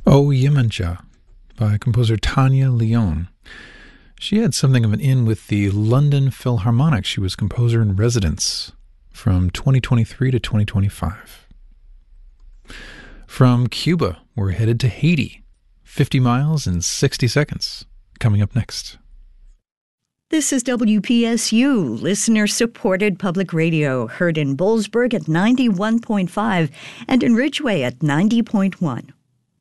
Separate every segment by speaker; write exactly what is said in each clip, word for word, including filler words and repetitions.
Speaker 1: O Yemenja by composer Tanya Leon. She had something of an in with the London Philharmonic. She was composer in residence from twenty twenty-three to twenty twenty-five. From Cuba, we're headed to Haiti. fifty miles in sixty seconds. Coming up next.
Speaker 2: This is W P S U, listener-supported public radio, heard in Boalsburg at ninety-one point five and in Ridgeway at ninety point one.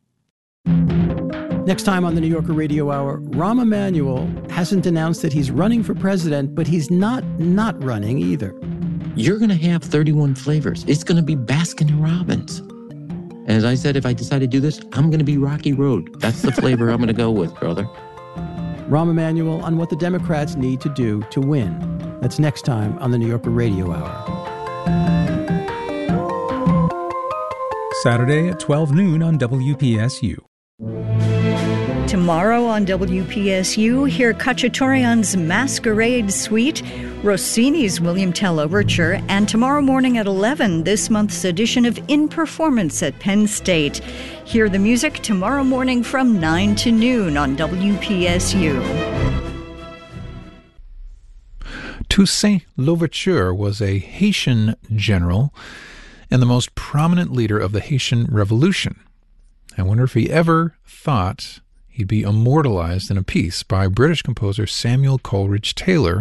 Speaker 3: Next time on the New Yorker Radio Hour, Rahm Emanuel hasn't announced that he's running for president, but he's not not running either.
Speaker 4: You're going to have thirty-one flavors. It's going to be Baskin and Robbins. As I said, if I decide to do this, I'm going to be Rocky Road. That's the flavor I'm going to go with, brother.
Speaker 3: Rahm Emanuel on what the Democrats need to do to win. That's next time on the New Yorker Radio Hour.
Speaker 5: Saturday at twelve noon on W P S U.
Speaker 2: Tomorrow on W P S U, hear Khachaturian's Masquerade Suite, Rossini's William Tell Overture, and tomorrow morning at eleven, this month's edition of In Performance at Penn State. Hear the music tomorrow morning from nine to noon on W P S U.
Speaker 1: Toussaint Louverture was a Haitian general and the most prominent leader of the Haitian Revolution. I wonder if he ever thought he'd be immortalized in a piece by British composer Samuel Coleridge Taylor,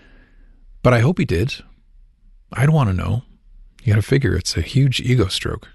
Speaker 1: but I hope he did. I'd want to know. You got to figure it's a huge ego stroke.